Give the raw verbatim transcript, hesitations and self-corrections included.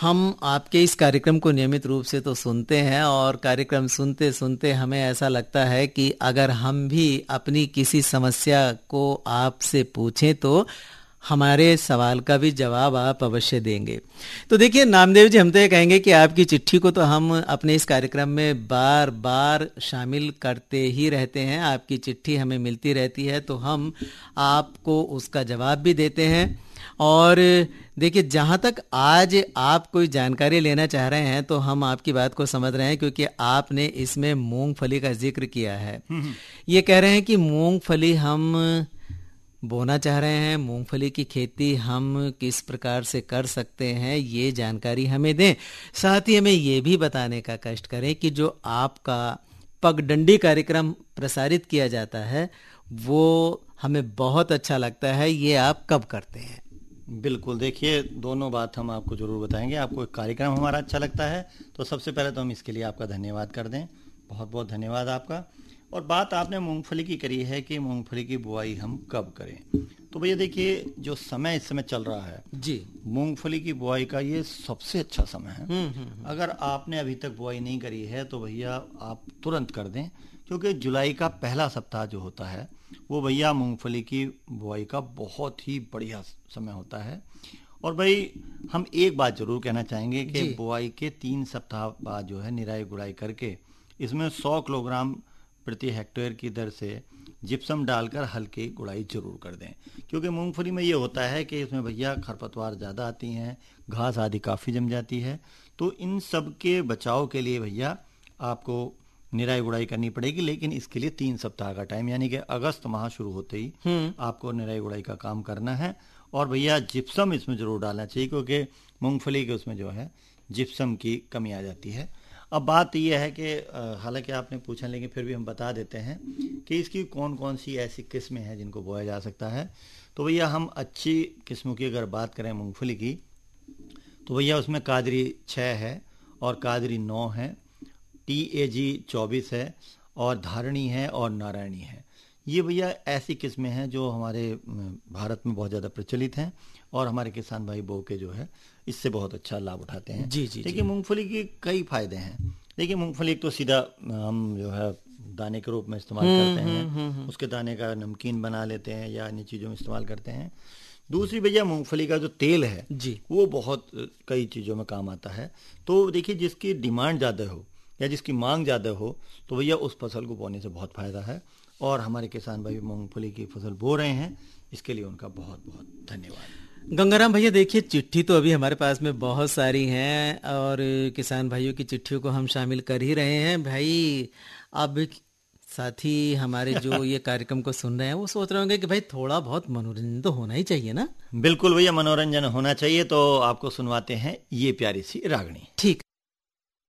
हम आपके इस कार्यक्रम को नियमित रूप से तो सुनते हैं और कार्यक्रम सुनते सुनते हमें ऐसा लगता है कि अगर हम भी अपनी किसी समस्या को आपसे पूछें तो हमारे सवाल का भी जवाब आप अवश्य देंगे। तो देखिए नामदेव जी, हम तो ये कहेंगे कि आपकी चिट्ठी को तो हम अपने इस कार्यक्रम में बार बार शामिल करते ही रहते हैं। आपकी चिट्ठी हमें मिलती रहती है तो हम आपको उसका जवाब भी देते हैं। और देखिए, जहाँ तक आज आप कोई जानकारी लेना चाह रहे हैं तो हम आपकी बात को समझ रहे हैं, क्योंकि आपने इसमें मूंगफली का जिक्र किया है। ये कह रहे हैं कि मूंगफली हम बोना चाह रहे हैं, मूंगफली की खेती हम किस प्रकार से कर सकते हैं, ये जानकारी हमें दें। साथ ही हमें ये भी बताने का कष्ट करें कि जो आपका पगडंडी कार्यक्रम प्रसारित किया जाता है वो हमें बहुत अच्छा लगता है, ये आप कब करते हैं? बिल्कुल, देखिए दोनों बात हम आपको जरूर बताएंगे। आपको एक कार्यक्रम हमारा अच्छा लगता है तो सबसे पहले तो हम इसके लिए आपका धन्यवाद कर दें, बहुत बहुत धन्यवाद आपका। और बात आपने मूंगफली की करी है कि मूंगफली की बुआई हम कब करें, तो भैया देखिए जो समय इस समय चल रहा है जी, मूंगफली की बुआई का ये सबसे अच्छा समय है। अगर आपने अभी तक बुआई नहीं करी है तो भैया आप तुरंत कर दें, क्योंकि जुलाई का पहला सप्ताह जो होता है वो भैया मूंगफली की बुआई का बहुत ही बढ़िया समय होता है। और भाई हम एक बात जरूर कहना चाहेंगे कि बुआई के तीन सप्ताह बाद जो है निराई गुड़ाई करके इसमें सौ किलोग्राम प्रति हेक्टेयर की दर से जिप्सम डालकर हल्की गुड़ाई जरूर कर दें, क्योंकि मूंगफली में ये होता है कि इसमें भैया खरपतवार ज़्यादा आती हैं, घास आदि काफ़ी जम जाती है। तो इन सब के बचाव के लिए भैया आपको निराई गुड़ाई करनी पड़ेगी, लेकिन इसके लिए तीन सप्ताह का टाइम, यानी कि अगस्त माह शुरू होते ही आपको निराई गुड़ाई का काम करना है। और भैया जिप्सम इसमें जरूर डालना चाहिए, क्योंकि मूंगफली के उसमें जो है जिप्सम की कमी आ जाती है। अब बात यह है कि हालांकि आपने पूछा, लेकिन फिर भी हम बता देते हैं कि इसकी कौन कौन सी ऐसी किस्में हैं जिनको बोया जा सकता है। तो भैया हम अच्छी किस्मों की अगर बात करें मूंगफली की, तो भैया उसमें कादरी छः है और कादरी नौ है, टी ए जी चौबीस है और धारणी है और नारायणी है। ये भैया ऐसी किस्में हैं जो हमारे भारत में बहुत ज़्यादा प्रचलित हैं और हमारे किसान भाई बो के जो है इससे बहुत अच्छा लाभ उठाते हैं। जी जी। देखिए मूंगफली के कई फायदे हैं। देखिए मूंगफली एक तो सीधा हम जो है दाने के रूप में इस्तेमाल करते हैं, हुँ, हुँ, हुँ. उसके दाने का नमकीन बना लेते हैं या अन्य चीज़ों में इस्तेमाल करते हैं। दूसरी भैया मूंगफली का जो तेल है जी, वो बहुत कई चीज़ों में काम आता है। तो देखिए जिसकी डिमांड ज़्यादा हो या जिसकी मांग ज़्यादा हो तो भैया उस फसल को बोने से बहुत फ़ायदा है। और हमारे किसान भाई मूंगफली की फसल बो रहे हैं, इसके लिए उनका बहुत बहुत धन्यवाद। गंगाराम भैया, देखिए चिट्ठी तो अभी हमारे पास में बहुत सारी हैं और किसान भाइयों की चिट्ठियों को हम शामिल कर ही रहे हैं भाई। अब साथी हमारे जो ये कार्यक्रम को सुन रहे हैं वो सोच रहे होंगे कि भाई थोड़ा बहुत मनोरंजन तो होना ही चाहिए ना। बिल्कुल भैया, मनोरंजन होना चाहिए, तो आपको सुनवाते हैं ये प्यारी सी रागनी। ठीक।